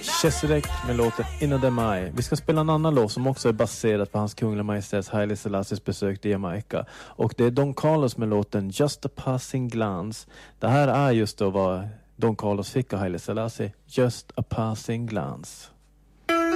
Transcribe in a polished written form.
Chesedek med låten Inna de Mai. Vi ska spela en annan låt som också är baserad på hans kungliga majestäts Haile Selassies besök till Jamaica. Och det är Don Carlos med låten Just a Passing Glance. Det här är just då vad Don Carlos fick av Haile Selassie. Just a Passing Glance.